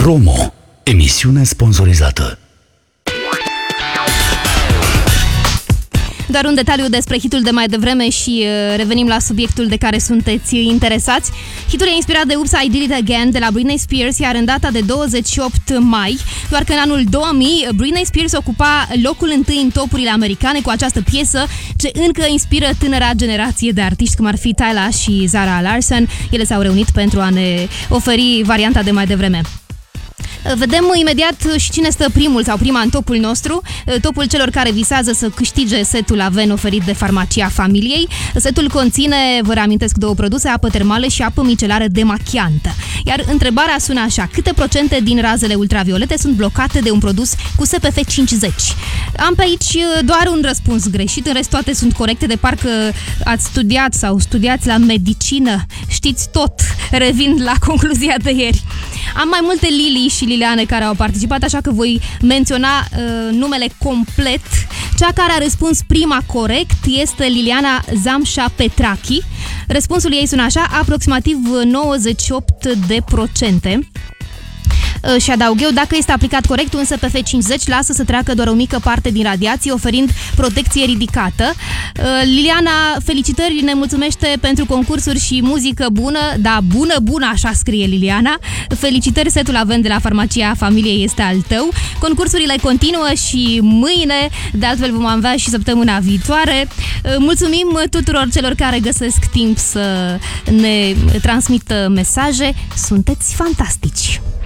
Promo. Emisiune sponsorizată. Doar un detaliu despre hitul de mai devreme și revenim la subiectul de care sunteți interesați. Hitul e inspirat de Oops, I Did It Again de la Britney Spears, iar în data de 28 mai, doar că în anul 2000, Britney Spears ocupa locul întâi în topurile americane cu această piesă, ce încă inspiră tânăra generație de artiști, cum ar fi Tyla și Zara Larsson. Ele s-au reunit pentru a ne oferi varianta de mai devreme. Vedem imediat și cine stă primul sau prima în topul nostru, topul celor care visează să câștige setul Aven oferit de Farmacia Familiei. Setul conține, vă reamintesc, 2 produse, apă termală și apă micelară demachiantă. Iar întrebarea sună așa: câte procente din razele ultraviolete sunt blocate de un produs cu SPF 50? Am pe aici doar un răspuns greșit, în rest toate sunt corecte, de parcă ați studiat sau studiați la medicină, știți tot. Revin la concluzia de ieri. Am mai multe Lili și Liliane care au participat, așa că voi menționa numele complet. Cea care a răspuns prima corect este Liliana Zamșa Petrachi. Răspunsul ei sună așa: aproximativ 98%. Și adaug eu, dacă este aplicat corect un SPF 50, lasă să treacă doar o mică parte din radiație, oferind protecție ridicată. Liliana, felicitări, ne mulțumește pentru concursuri și muzică bună, da, bună, așa scrie Liliana. Felicitări, setul Aven de la Farmacia Familiei este al tău. Concursurile continuă și mâine, de altfel vom avea și săptămâna viitoare. Mulțumim tuturor celor care găsesc timp să ne transmită mesaje. Sunteți fantastici!